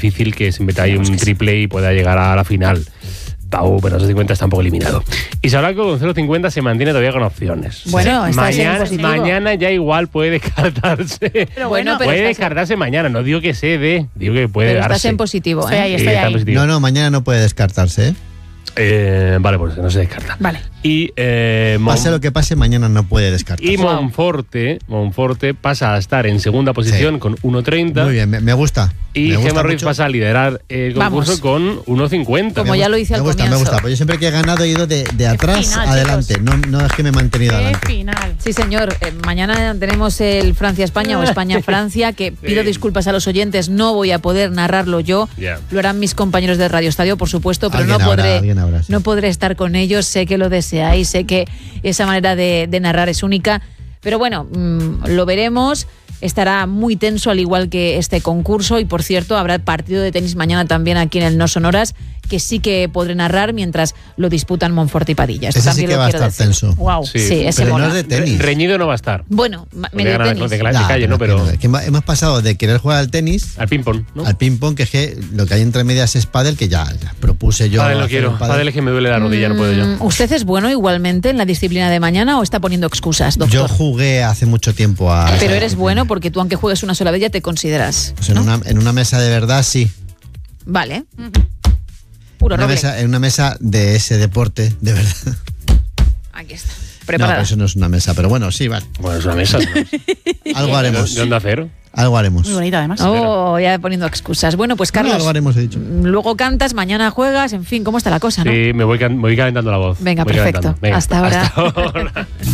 difícil que se meta ahí un triple y pueda llegar a la final. Pau, pero 2.50 está un poco eliminado. Y Sauraco con 0.50 se mantiene todavía con opciones. Bueno, está en positivo. Mañana ya igual puede descartarse. Pero bueno, puede descartarse mañana. No digo que se dé, digo que puede darse. Pero estás en positivo, ¿eh? Estoy ahí. No, mañana no puede descartarse, ¿eh? Vale, pues no se descarta. Vale. Y pase lo que pase, mañana no puede descartarse. Y Monforte pasa a estar en segunda posición con 1.30. Muy bien, me gusta. Y Gemma Ruiz pasa a liderar el concurso con 1.50. Como ya lo hice al comienzo. Me gusta, porque yo siempre que he ganado he ido de atrás final, adelante. No es que me he mantenido adelante. Final. Sí, señor. Mañana tenemos el Francia-España o España-Francia, que pido disculpas a los oyentes, no voy a poder narrarlo yo. Lo harán mis compañeros de Radio Estadio, por supuesto, pero no podré estar con ellos. Sé que lo deseáis, sé que esa manera de narrar es única. Pero bueno, lo veremos. Estará muy tenso, al igual que este concurso. Y por cierto, habrá partido de tenis mañana también aquí en el No Sonoras, que sí que podré narrar mientras lo disputan Monforte y Padilla. Ese sí que va a estar tenso. Wow. Sí, ese pero no es de tenis. Reñido no va a estar. Bueno, medio tenis. De calle, ¿no? Pero que hemos pasado de querer jugar al tenis al ping-pong, ¿no? Al ping-pong, que es que lo que hay entre medias es pádel, que ya propuse yo. Pádel no quiero. Pádel es que me duele la rodilla, no puedo yo. ¿Usted es bueno igualmente en la disciplina de mañana o está poniendo excusas, doctor? Yo jugué hace mucho tiempo a... Pero eres bueno porque tú, aunque juegues una sola vez, ya te consideras, pues ¿no? en una mesa de verdad, sí. Vale. Puro roble. En una mesa de ese deporte, de verdad. Aquí está. Preparada. No, eso no es una mesa, pero bueno, sí, vale. Bueno, es una mesa. Algo haremos. ¿De Onda Cero? Algo haremos. Muy bonita, además. Ya poniendo excusas. Bueno, pues Carlos, algo haremos, he dicho. Luego cantas, mañana juegas, en fin, ¿cómo está la cosa, no? Sí, me voy calentando la voz. Venga, perfecto. Venga, hasta ahora. Hasta ahora.